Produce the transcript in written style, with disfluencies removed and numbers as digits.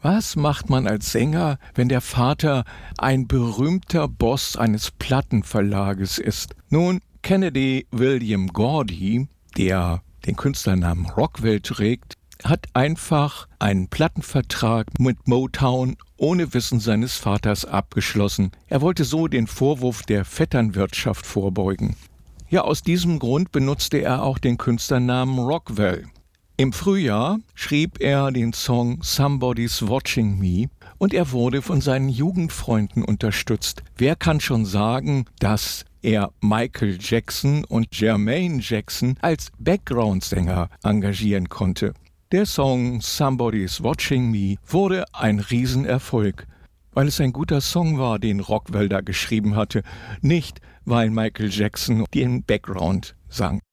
Was macht man als Sänger, wenn der Vater ein berühmter Boss eines Plattenverlages ist? Nun, Kennedy William Gordy, der den Künstlernamen Rockwell trägt, hat einfach einen Plattenvertrag mit Motown ohne Wissen seines Vaters abgeschlossen. Er wollte so den Vorwurf der Vetternwirtschaft vorbeugen. Ja, aus diesem Grund benutzte er auch den Künstlernamen Rockwell. Im Frühjahr schrieb er den Song Somebody's Watching Me und er wurde von seinen Jugendfreunden unterstützt. Wer kann schon sagen, dass er Michael Jackson und Jermaine Jackson als Background-Sänger engagieren konnte? Der Song Somebody's Watching Me wurde ein Riesenerfolg, weil es ein guter Song war, den Rockwell da geschrieben hatte, nicht weil Michael Jackson den Background sang.